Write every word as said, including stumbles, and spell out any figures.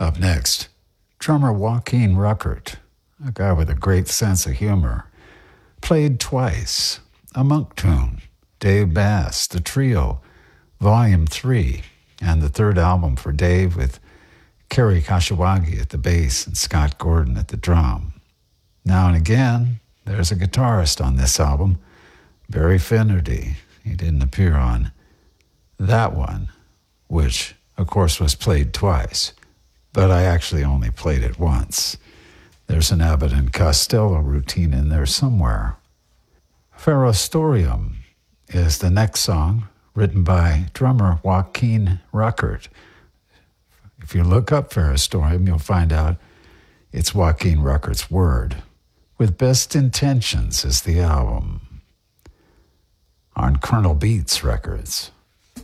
Up next, drummer Joaquin Ruckert, a guy with a great sense of humor, played twice, a monk tune, Dave Bass, The Trio, Volume three, and the third album for Dave with Kerry Kashiwagi at the bass and Scott Gordon at the drum. Now and again, there's a guitarist on this album, Barry Finnerty. He didn't appear on that one, which, of course, was played twice, but I actually only played it once. There's an Abbott and Costello routine in there somewhere. Ferrostorium is the next song, written by drummer Joaquin Ruckert. If you look up Ferrostorium, you'll find out it's Joaquin Ruckert's word. With Best Intentions is the album on Colonel Beats Records.